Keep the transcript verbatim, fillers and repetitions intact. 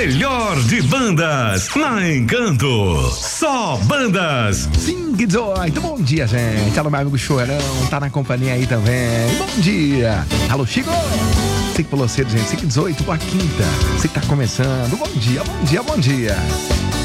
melhor de bandas na Encanto. Só bandas. cinco e dezoito, bom dia, gente. Alô, meu amigo Chorão, tá na companhia aí também. Bom dia. Alô, Chico. cinco pulou cedo, gente. cinco e dezoito, boa quinta. Você que tá começando. Bom dia, bom dia, bom dia.